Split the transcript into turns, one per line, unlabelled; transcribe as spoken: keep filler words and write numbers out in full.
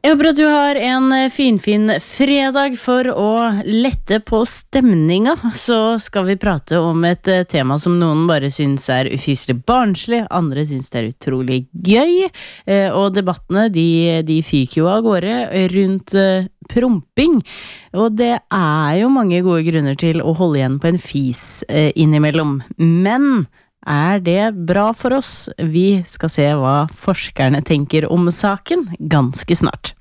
Jeg håper at du har en finfin fredag. For å lette på stemninga så skal vi prate om et tema som noen bare synes er ufyselig barnslig, andre synes det er utrolig gøy, og debattene de, de fyker jo av gårde rundt promping, og det er jo mange gode grunner til å holde igjen på en fis innimellom, men er det bra for oss? Vi skal se hva forskerne tenker om saken ganske snart.